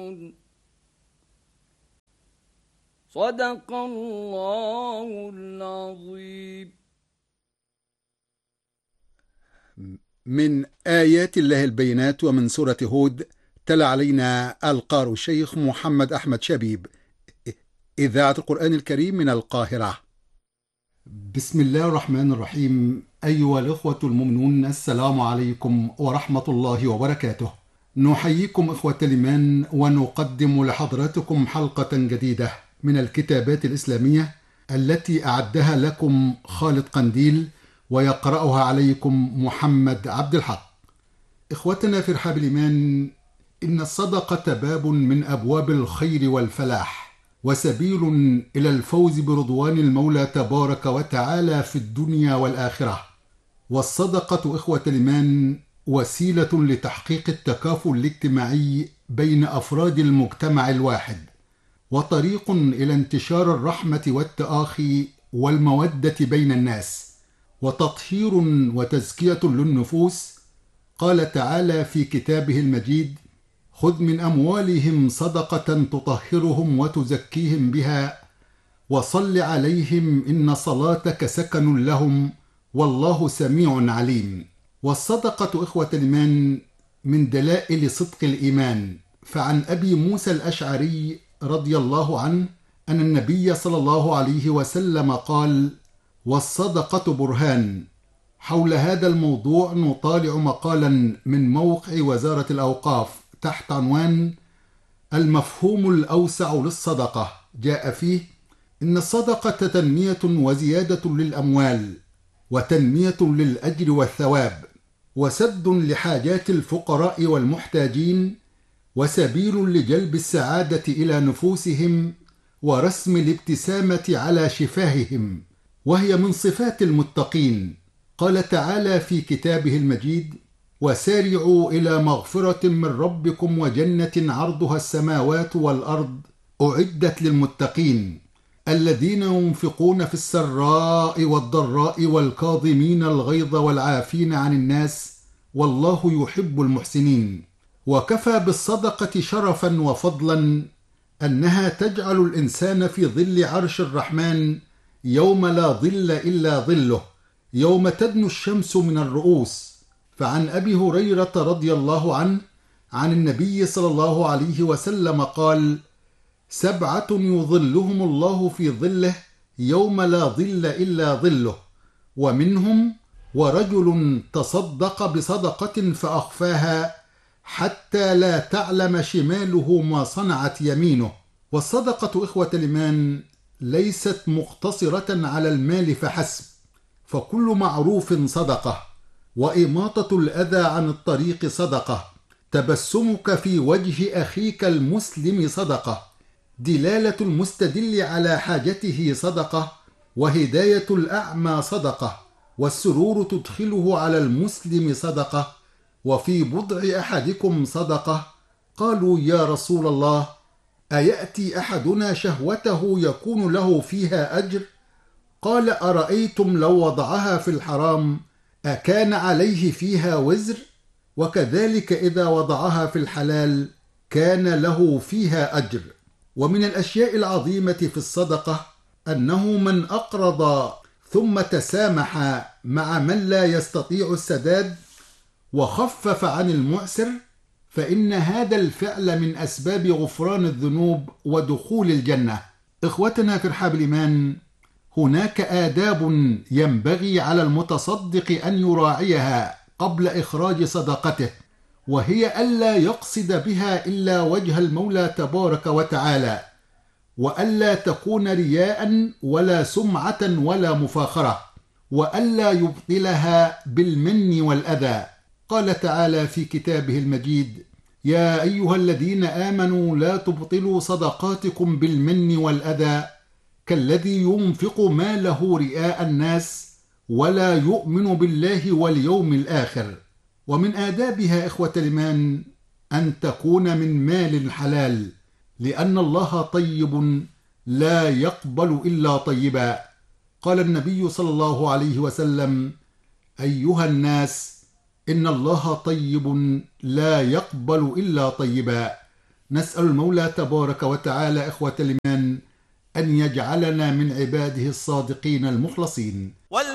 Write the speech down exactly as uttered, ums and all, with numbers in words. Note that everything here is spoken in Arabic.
صدق الله العظيم. من آيات الله البينات ومن سورة هود. تلا علينا القارئ الشيخ محمد أحمد شبيب، إذاعة القرآن الكريم من القاهرة. بسم الله الرحمن الرحيم. أيها الإخوة المؤمنون، السلام عليكم ورحمة الله وبركاته. نحييكم إخوة الإيمان ونقدم لحضراتكم حلقة جديدة من الكتابات الإسلامية التي أعدها لكم خالد قنديل ويقرأها عليكم محمد عبد الحق. إخوتنا في رحاب الإيمان، إن الصدقة باب من أبواب الخير والفلاح، وسبيل إلى الفوز برضوان المولى تبارك وتعالى في الدنيا والآخرة. والصدقة إخوة الإيمان وسيلة لتحقيق التكافل الاجتماعي بين أفراد المجتمع الواحد، وطريق إلى انتشار الرحمة والتآخي والمودة بين الناس، وتطهير وتزكية للنفوس. قال تعالى في كتابه المجيد: خذ من أموالهم صدقة تطهرهم وتزكيهم بها وصل عليهم إن صلاتك سكن لهم والله سميع عليم. والصدقة إخوة الإيمان من دلائل صدق الإيمان. فعن أبي موسى الأشعري رضي الله عنه أن النبي صلى الله عليه وسلم قال: والصدقة برهان. حول هذا الموضوع نطالع مقالا من موقع وزارة الأوقاف تحت عنوان المفهوم الأوسع للصدقة. جاء فيه: إن الصدقة تنمية وزيادة للأموال، وتنمية للأجر والثواب، وسد لحاجات الفقراء والمحتاجين، وسبيل لجلب السعادة إلى نفوسهم، ورسم الابتسامة على شفاههم، وهي من صفات المتقين. قال تعالى في كتابه المجيد: وسارعوا إلى مغفرة من ربكم وجنة عرضها السماوات والأرض أعدت للمتقين الذين ينفقون في السراء والضراء والكاظمين الغيظ والعافين عن الناس والله يحب المحسنين. وكفى بالصدقة شرفا وفضلا أنها تجعل الإنسان في ظل عرش الرحمن يوم لا ظل إلا ظله، يوم تدنو الشمس من الرؤوس. فعن أبي هريرة رضي الله عنه عن النبي صلى الله عليه وسلم قال: سبعة يظلهم الله في ظله يوم لا ظل إلا ظله، ومنهم ورجل تصدق بصدقة فأخفاها حتى لا تعلم شماله ما صنعت يمينه. والصدقة إخوة الإيمان ليست مقتصرة على المال فحسب، فكل معروف صدقة، وإماطة الأذى عن الطريق صدقة، تبسمك في وجه أخيك المسلم صدقة، دلالة المستدل على حاجته صدقة، وهداية الأعمى صدقة، والسرور تدخله على المسلم صدقة، وفي بضع أحدكم صدقة. قالوا: يا رسول الله، أيأتي أحدنا شهوته يكون له فيها أجر؟ قال: أرأيتم لو وضعها في الحرام أكان عليه فيها وزر؟ وكذلك إذا وضعها في الحلال كان له فيها أجر. ومن الأشياء العظيمة في الصدقة أنه من أقرض ثم تسامح مع من لا يستطيع السداد وخفف عن المعسر، فإن هذا الفعل من أسباب غفران الذنوب ودخول الجنة. إخوتنا في رحاب الإيمان، هناك آداب ينبغي على المتصدق أن يراعيها قبل إخراج صدقته، وهي ألا يقصد بها إلا وجه المولى تبارك وتعالى، وألا تكون رياء ولا سمعة ولا مفاخرة، وألا يبطلها بالمن والأذى. قال تعالى في كتابه المجيد: يا أيها الذين آمنوا لا تبطلوا صدقاتكم بالمن والأذى كالذي ينفق ماله رئاء الناس ولا يؤمن بالله واليوم الآخر. ومن آدابها إخوة الإيمان أن تكون من مال حلال، لأن الله طيب لا يقبل إلا طيبا. قال النبي صلى الله عليه وسلم: أيها الناس، إن الله طيب لا يقبل إلا طيبا. نسأل المولى تبارك وتعالى إخوة الإيمان أن يجعلنا من عباده الصادقين المخلصين.